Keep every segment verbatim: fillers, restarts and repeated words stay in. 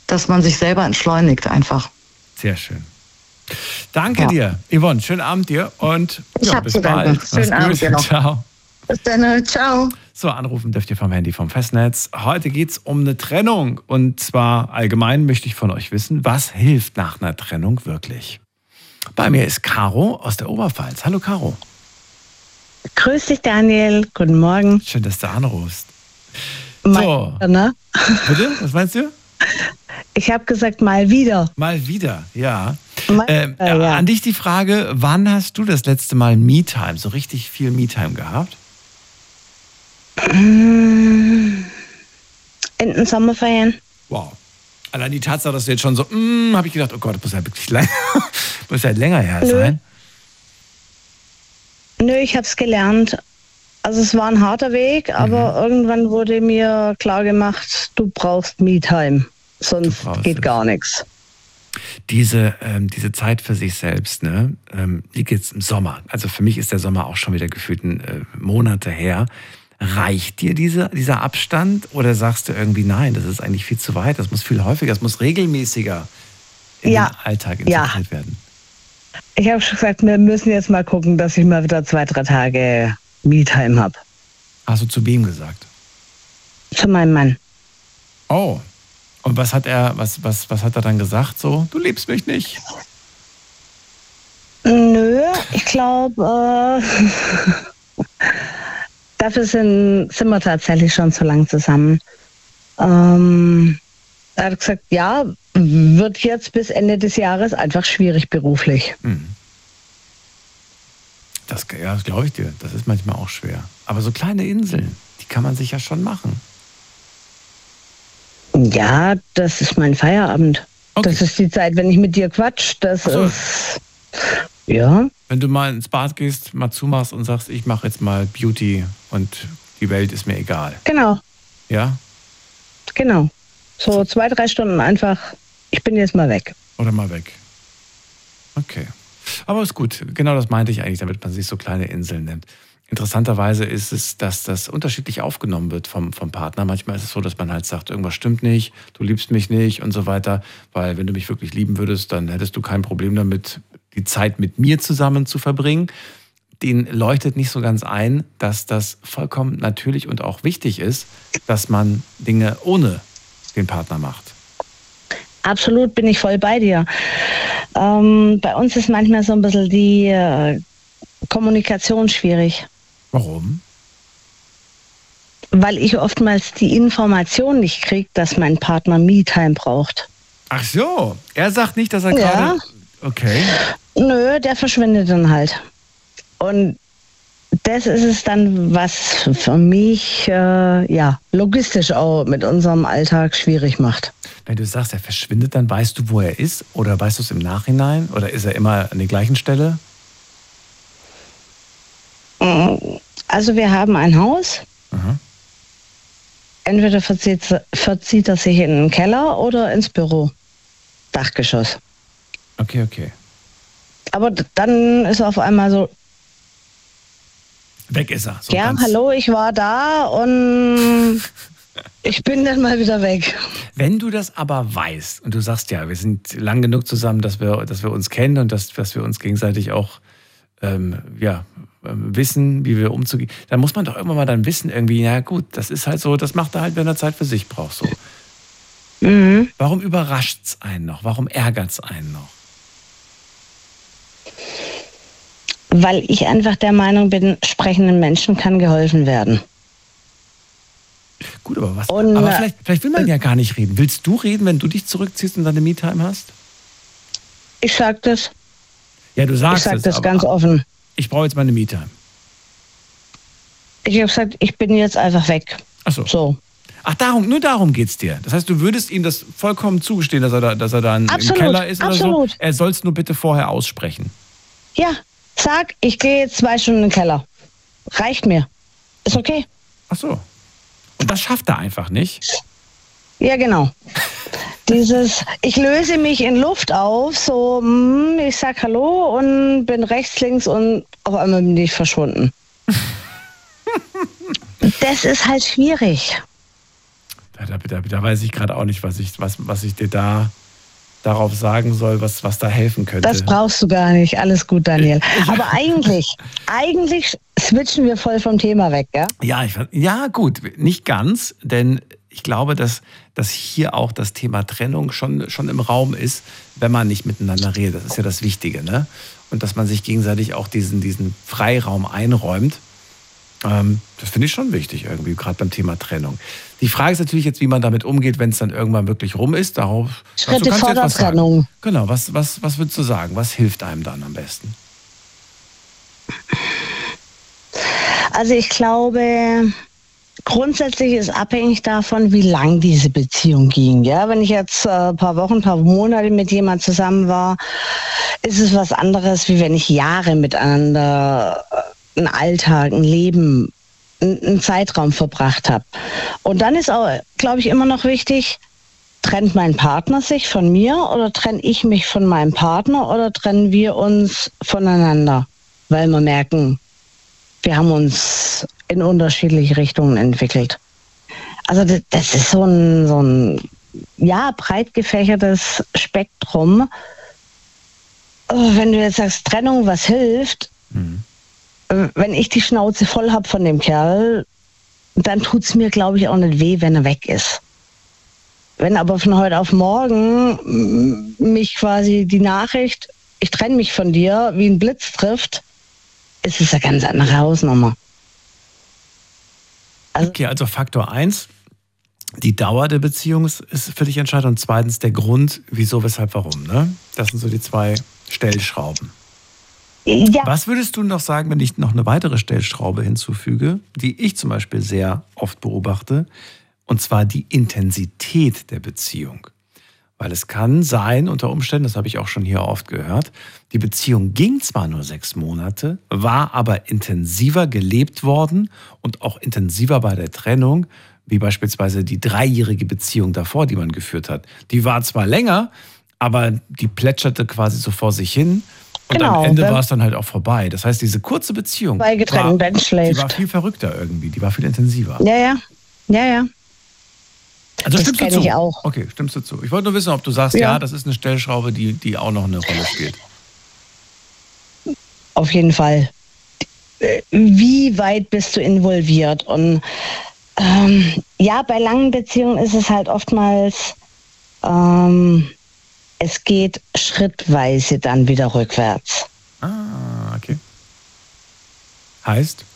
dass man sich selber entschleunigt einfach. Sehr schön. Danke ja. dir, Yvonne. Schönen Abend dir und ja, bis bald. Schönen Abend dir noch. Ciao. Bis dann. Ciao. So, anrufen dürft ihr vom Handy vom Festnetz. Heute geht es um eine Trennung. Und zwar allgemein möchte ich von euch wissen, was hilft nach einer Trennung wirklich? Bei mir ist Caro aus der Oberpfalz. Hallo Caro. Grüß dich Daniel, guten Morgen. Schön, dass du anrufst. Mal so. wieder, ne? Bitte, was meinst du? Ich habe gesagt, mal wieder. Mal wieder, ja. Mal, ähm, äh, ja. An dich die Frage, wann hast du das letzte Mal Me-Time, so richtig viel Me-Time gehabt? In den Sommerferien. Wow. Allein die Tatsache, dass du jetzt schon so, mm, habe ich gedacht, oh Gott, das muss ja wirklich lang, muss ja länger her sein. Nö, Nö ich habe es gelernt. Also es war ein harter Weg, aber mhm. irgendwann wurde mir klar gemacht, du brauchst Me-Time, sonst geht es. gar nichts. Diese, ähm, diese Zeit für sich selbst, ne, ähm, liegt jetzt im Sommer. Also für mich ist der Sommer auch schon wieder gefühlt ein, äh, Monate her. Reicht dir diese, dieser Abstand oder sagst du irgendwie, nein, das ist eigentlich viel zu weit, das muss viel häufiger, das muss regelmäßiger in ja. den Alltag integriert ja. werden? Ich habe schon gesagt, wir müssen jetzt mal gucken, dass ich mal wieder zwei, drei Tage Me-Time habe. Hast du zu wem gesagt? Zu meinem Mann. Oh, und was hat er, was, was, was hat er dann gesagt so? Du liebst mich nicht? Nö, ich glaube, äh, dafür sind, sind wir tatsächlich schon so lang zusammen. Ähm, er hat gesagt, ja, wird jetzt bis Ende des Jahres einfach schwierig beruflich. Hm. Das, ja, das glaube ich dir. Das ist manchmal auch schwer. Aber so kleine Inseln, die kann man sich ja schon machen. Ja, das ist mein Feierabend. Okay. Das ist die Zeit, wenn ich mit dir quatsch. Das so. ist, ja. Wenn du mal ins Bad gehst, mal zumachst und sagst, ich mache jetzt mal Beauty und die Welt ist mir egal. Genau. Ja? Genau. So zwei, drei Stunden einfach, ich bin jetzt mal weg. Oder mal weg. Okay. Aber ist gut. Genau das meinte ich eigentlich, damit man sich so kleine Inseln nimmt. Interessanterweise ist es, dass das unterschiedlich aufgenommen wird vom, vom Partner. Manchmal ist es so, dass man halt sagt, irgendwas stimmt nicht, du liebst mich nicht und so weiter. Weil wenn du mich wirklich lieben würdest, dann hättest du kein Problem damit, die Zeit mit mir zusammen zu verbringen. Denen leuchtet nicht so ganz ein, dass das vollkommen natürlich und auch wichtig ist, dass man Dinge ohne den Partner macht. Absolut, bin ich voll bei dir. Ähm, bei uns ist manchmal so ein bisschen die äh, Kommunikation schwierig. Warum? Weil ich oftmals die Information nicht kriege, dass mein Partner Me-Time braucht. Ach so, er sagt nicht, dass er gerade... Ja. Okay. Nö, der verschwindet dann halt. Und das ist es dann, was für mich äh, ja, logistisch auch mit unserem Alltag schwierig macht. Wenn du sagst, er verschwindet, dann weißt du, wo er ist? Oder weißt du es im Nachhinein? Oder ist er immer an der gleichen Stelle? Also wir haben ein Haus. Mhm. Entweder verzieht, verzieht er sich in den Keller oder ins Büro. Dachgeschoss. Okay, okay. Aber dann ist er auf einmal so... Weg ist er. So ja, hallo, ich war da und ich bin dann mal wieder weg. Wenn du das aber weißt und du sagst, ja, wir sind lang genug zusammen, dass wir, dass wir uns kennen und dass, dass wir uns gegenseitig auch ähm, ja, wissen, wie wir umzugehen, dann muss man doch irgendwann mal dann wissen, irgendwie, na gut, das ist halt so, das macht er halt, wenn er Zeit für sich braucht. So. Mhm. Warum überrascht es einen noch? Warum ärgert es einen noch? Weil ich einfach der Meinung bin, sprechenden Menschen kann geholfen werden. Gut, aber was? Und, aber vielleicht, vielleicht will man ja gar nicht reden. Willst du reden, wenn du dich zurückziehst und deine Me-Time hast? Ich sag das. Ja, du sagst ich sag es, das aber ganz offen. Ich brauche jetzt meine Me-Time. Ich habe gesagt, ich bin jetzt einfach weg. Ach so. so. Ach, darum, nur darum geht's dir. Das heißt, du würdest ihm das vollkommen zugestehen, dass er da, dass er da absolut, im Keller ist oder absolut. so. Er soll es nur bitte vorher aussprechen. Ja, sag, ich gehe jetzt zwei Stunden in den Keller. Reicht mir. Ist okay. Ach so. Und das schafft er einfach nicht? Ja, genau. Dieses, ich löse mich in Luft auf, so, ich sag Hallo und bin rechts, links und auf einmal bin ich verschwunden. Das ist halt schwierig. Ja, da, da, da weiß ich gerade auch nicht, was ich, was, was ich dir da darauf sagen soll, was, was da helfen könnte. Das brauchst du gar nicht. Alles gut, Daniel. Aber eigentlich, eigentlich switchen wir voll vom Thema weg, ja? Ja, ich, ja, gut, nicht ganz, denn ich glaube, dass, dass hier auch das Thema Trennung schon, schon im Raum ist, wenn man nicht miteinander redet. Das ist ja das Wichtige, ne? Und dass man sich gegenseitig auch diesen, diesen Freiraum einräumt. Ähm, das finde ich schon wichtig irgendwie, gerade beim Thema Trennung. Die Frage ist natürlich jetzt, wie man damit umgeht, wenn es dann irgendwann wirklich rum ist. Darauf, Schritte vor der Trennung. Genau, was, was, was würdest du sagen? Was hilft einem dann am besten? Also ich glaube, grundsätzlich ist abhängig davon, wie lang diese Beziehung ging. Ja, wenn ich jetzt ein paar Wochen, ein paar Monate mit jemand zusammen war, ist es was anderes, wie wenn ich Jahre miteinander einen Alltag, ein Leben, einen Zeitraum verbracht habe. Und dann ist auch, glaube ich, immer noch wichtig, trennt mein Partner sich von mir oder trenne ich mich von meinem Partner oder trennen wir uns voneinander? Weil wir merken, wir haben uns in unterschiedliche Richtungen entwickelt. Also das, das ist so ein, so ein ja, breit gefächertes Spektrum. Wenn du jetzt sagst, Trennung, was hilft, mhm. Wenn ich die Schnauze voll habe von dem Kerl, dann tut es mir, glaube ich, auch nicht weh, wenn er weg ist. Wenn aber von heute auf morgen mich quasi die Nachricht, ich trenne mich von dir, wie ein Blitz trifft, ist es eine ganz andere Hausnummer. Also okay, also Faktor eins, die Dauer der Beziehung ist für dich entscheidend und zweitens der Grund, wieso, weshalb, warum. Ne? Das sind so die zwei Stellschrauben. Ja. Was würdest du noch sagen, wenn ich noch eine weitere Stellschraube hinzufüge, die ich zum Beispiel sehr oft beobachte, und zwar die Intensität der Beziehung? Weil es kann sein, unter Umständen, das habe ich auch schon hier oft gehört, die Beziehung ging zwar nur sechs Monate, war aber intensiver gelebt worden und auch intensiver bei der Trennung, wie beispielsweise die dreijährige Beziehung davor, die man geführt hat. Die war zwar länger, aber die plätscherte quasi so vor sich hin. Und genau, am Ende war es dann halt auch vorbei. Das heißt, diese kurze Beziehung bei getrennten Bett schläft. Die war viel verrückter irgendwie, die war viel intensiver. Ja, ja, ja, ja. Also das stimmst du kenn zu? ich auch. Okay, stimmst du zu. Ich wollte nur wissen, ob du sagst, ja, ja das ist eine Stellschraube, die, die auch noch eine Rolle spielt. Auf jeden Fall. Wie weit bist du involviert? Und ähm, ja, bei langen Beziehungen ist es halt oftmals, ähm, es geht schrittweise dann wieder rückwärts. Ah, okay. Heißt?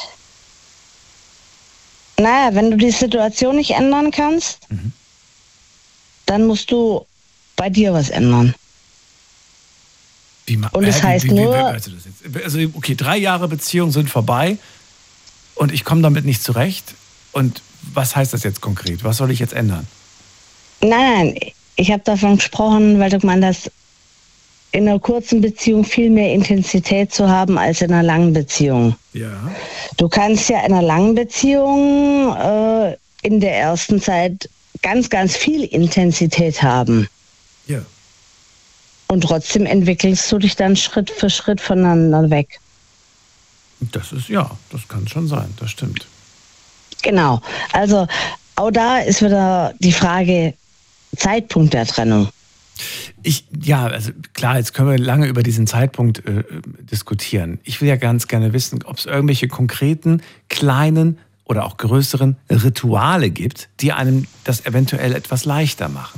Naja, wenn du die Situation nicht ändern kannst, mhm. dann musst du bei dir was ändern. Wie ma- Und es äh, heißt wie, wie, wie, nur... Also, das jetzt? also, okay, drei Jahre Beziehung sind vorbei und ich komme damit nicht zurecht. Und was heißt das jetzt konkret? Was soll ich jetzt ändern? Nein, nein, ich habe davon gesprochen, weil du gemeint hast, in einer kurzen Beziehung viel mehr Intensität zu haben als in einer langen Beziehung. Ja. Du kannst ja in einer langen Beziehung äh, in der ersten Zeit ganz, ganz viel Intensität haben. Ja. Und trotzdem entwickelst du dich dann Schritt für Schritt voneinander weg. Das ist, ja, das kann schon sein, das stimmt. Genau, also auch da ist wieder die Frage Zeitpunkt der Trennung. Ich, ja, also klar, jetzt können wir lange über diesen Zeitpunkt äh, diskutieren. Ich will ja ganz gerne wissen, ob es irgendwelche konkreten, kleinen oder auch größeren Rituale gibt, die einem das eventuell etwas leichter machen.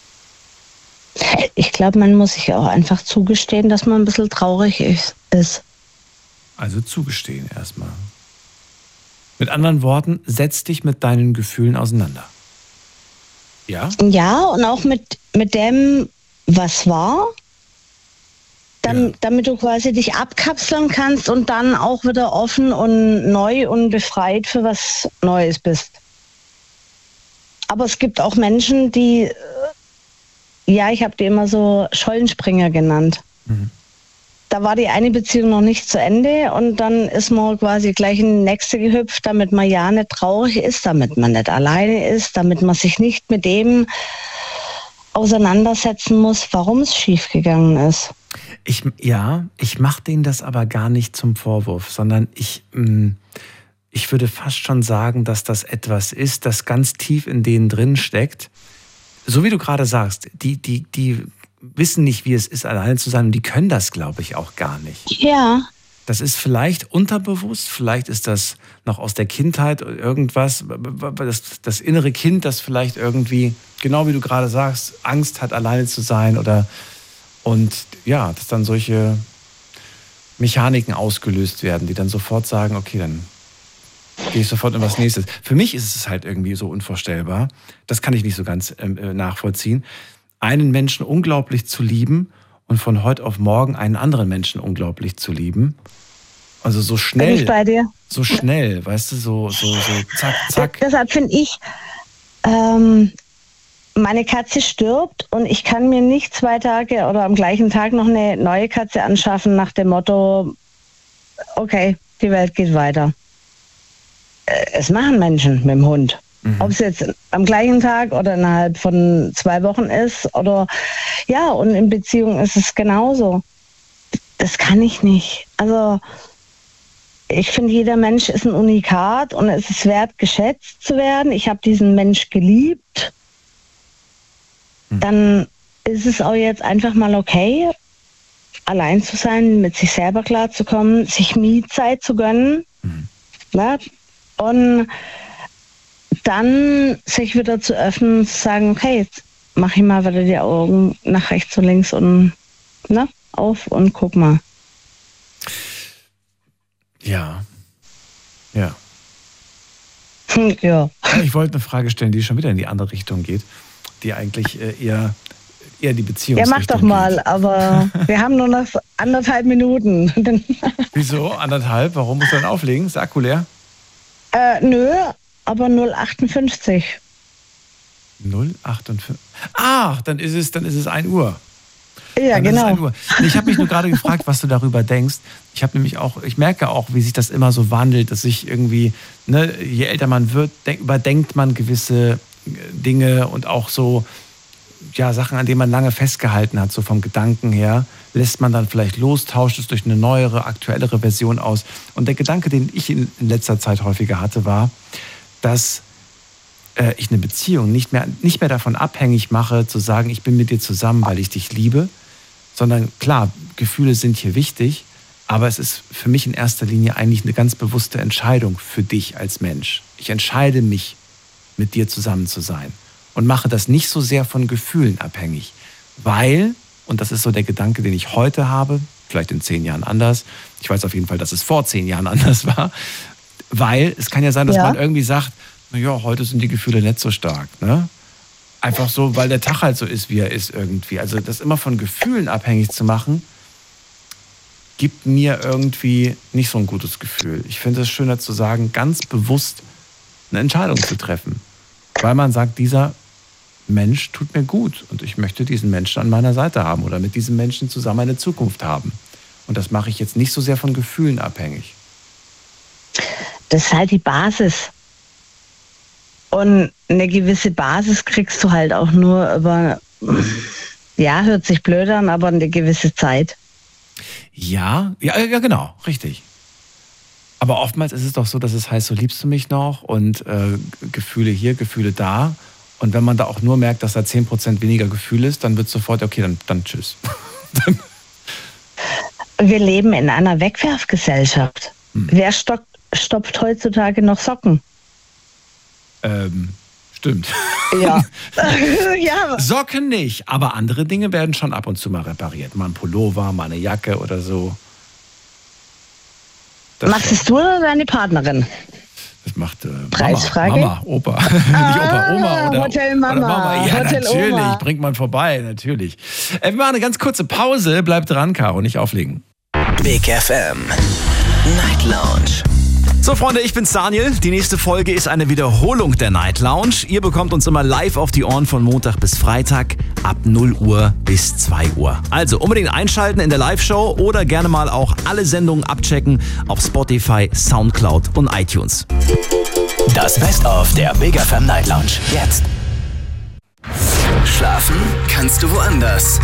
Ich glaube, man muss sich auch einfach zugestehen, dass man ein bisschen traurig ist. Also zugestehen erstmal. Mit anderen Worten, setz dich mit deinen Gefühlen auseinander. Ja? Ja, und auch mit, mit dem, was war, dann, ja. damit du quasi dich abkapseln kannst und dann auch wieder offen und neu und befreit für was Neues bist. Aber es gibt auch Menschen, die, ja, ich habe die immer so Schollenspringer genannt. Mhm. Da war die eine Beziehung noch nicht zu Ende und dann ist man quasi gleich in die nächste gehüpft, damit man ja nicht traurig ist, damit man nicht alleine ist, damit man sich nicht mit dem auseinandersetzen muss, warum es schiefgegangen ist. Ich, ja, ich mache denen das aber gar nicht zum Vorwurf, sondern ich, mh, ich würde fast schon sagen, dass das etwas ist, das ganz tief in denen drin steckt. So wie du gerade sagst, die, die, die wissen nicht, wie es ist, alleine zu sein und die können das, glaube ich, auch gar nicht. Ja. Das ist vielleicht unterbewusst, vielleicht ist das noch aus der Kindheit irgendwas, das, das innere Kind, das vielleicht irgendwie, genau wie du gerade sagst, Angst hat, alleine zu sein oder und ja, dass dann solche Mechaniken ausgelöst werden, die dann sofort sagen, okay, dann gehe ich sofort in was Nächstes. Für mich ist es halt irgendwie so unvorstellbar, das kann ich nicht so ganz äh, nachvollziehen, einen Menschen unglaublich zu lieben und von heute auf morgen einen anderen Menschen unglaublich zu lieben. Also so schnell. Bin ich bei dir? So schnell, weißt du, so, so, so zack, zack. Deshalb finde ich, ähm, meine Katze stirbt und ich kann mir nicht zwei Tage oder am gleichen Tag noch eine neue Katze anschaffen nach dem Motto, okay, die Welt geht weiter. Es machen Menschen mit dem Hund. Mhm. Ob es jetzt am gleichen Tag oder innerhalb von zwei Wochen ist oder ja, und in Beziehung ist es genauso. Das kann ich nicht. Also ich finde, jeder Mensch ist ein Unikat und es ist wert, geschätzt zu werden. Ich habe diesen Mensch geliebt. Mhm. Dann ist es auch jetzt einfach mal okay, allein zu sein, mit sich selber klarzukommen, sich Mietzeit zu gönnen. Mhm. Ne? Und dann sich wieder zu öffnen, zu sagen, okay, jetzt mach ich mal wieder die Augen nach rechts und links und ne, auf und guck mal. Ja. Ja. Ja. Ich wollte eine Frage stellen, die schon wieder in die andere Richtung geht, die eigentlich eher, eher die Beziehungsrichtung Ja, mach doch mal, geht. Aber wir haben nur noch anderthalb Minuten. Wieso? Anderthalb? Warum musst du dann auflegen? Ist der Akku leer? Äh, nö, aber null achtundfünfzig. null achtundfünfzig. Ah, dann ist es, dann ist es ein Uhr. Ja, dann genau. Uhr. Ich habe mich nur gerade gefragt, was du darüber denkst. Ich habe nämlich auch, ich merke auch, wie sich das immer so wandelt, dass sich irgendwie, ne, je älter man wird, denk, überdenkt man gewisse Dinge und auch so, ja, Sachen, an denen man lange festgehalten hat, so vom Gedanken her, lässt man dann vielleicht los, tauscht es durch eine neuere, aktuellere Version aus. Und der Gedanke, den ich in, in letzter Zeit häufiger hatte, war, dass äh, ich eine Beziehung nicht mehr, nicht mehr davon abhängig mache, zu sagen, ich bin mit dir zusammen, weil ich dich liebe, sondern klar, Gefühle sind hier wichtig, aber es ist für mich in erster Linie eigentlich eine ganz bewusste Entscheidung für dich als Mensch. Ich entscheide mich, mit dir zusammen zu sein und mache das nicht so sehr von Gefühlen abhängig, weil, und das ist so der Gedanke, den ich heute habe, vielleicht in zehn Jahren anders, ich weiß auf jeden Fall, dass es vor zehn Jahren anders war, weil es kann ja sein, dass ja. man irgendwie sagt, naja, heute sind die Gefühle nicht so stark, ne? Einfach so, weil der Tag halt so ist, wie er ist irgendwie. Also das immer von Gefühlen abhängig zu machen, gibt mir irgendwie nicht so ein gutes Gefühl. Ich finde es schöner zu sagen, ganz bewusst eine Entscheidung zu treffen. Weil man sagt, dieser Mensch tut mir gut und ich möchte diesen Menschen an meiner Seite haben oder mit diesem Menschen zusammen eine Zukunft haben. Und das mache ich jetzt nicht so sehr von Gefühlen abhängig. Das ist halt die Basis. Und eine gewisse Basis kriegst du halt auch nur über, ja, hört sich blöd an, aber eine gewisse Zeit. Ja, ja, ja, genau, richtig. Aber oftmals ist es doch so, dass es heißt, so liebst du mich noch und äh, Gefühle hier, Gefühle da. Und wenn man da auch nur merkt, dass da zehn Prozent weniger Gefühl ist, dann wird sofort, okay, dann, dann tschüss. dann. Wir leben in einer Wegwerfgesellschaft. Hm. Wer stoppt, stopft heutzutage noch Socken? Ähm, stimmt. Ja. ja. Socken nicht, aber andere Dinge werden schon ab und zu mal repariert. Mal ein Pullover, mal eine Jacke oder so. Das Machst es du oder deine Partnerin? Das macht äh, Preisfrage? Mama, Mama, Opa. Ah, Nicht Opa, Oma oder Hotel Mama. Oder Mama. Ja, Hotel natürlich. Oma. Bringt man vorbei, natürlich. Äh, wir machen eine ganz kurze Pause. Bleibt dran, Caro, nicht auflegen. Big F M Night Lounge. So, Freunde, ich bin's Daniel. Die nächste Folge ist eine Wiederholung der Night Lounge. Ihr bekommt uns immer live auf die Ohren von Montag bis Freitag ab null Uhr bis zwei Uhr. Also unbedingt einschalten in der Live-Show oder gerne mal auch alle Sendungen abchecken auf Spotify, Soundcloud und iTunes. Das Best-of der Big F M Night Lounge. Jetzt. Schlafen kannst du woanders.